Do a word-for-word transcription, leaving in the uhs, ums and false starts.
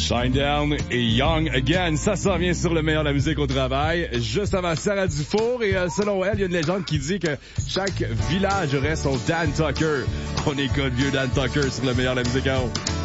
Shinedown et Young Again, ça s'en vient sur le meilleur de la musique au travail. Juste avant Sarah Dufour, et euh, selon elle, il y a une légende qui dit que chaque village aurait son Dan Tucker. On écoute vieux Dan Tucker sur le meilleur de la musique à haut.